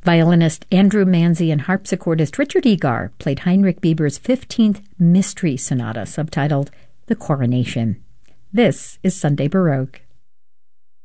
Violinist Andrew Manzi and harpsichordist Richard Egar played Heinrich Bieber's 15th Mystery Sonata, subtitled The Coronation. This is Sunday Baroque.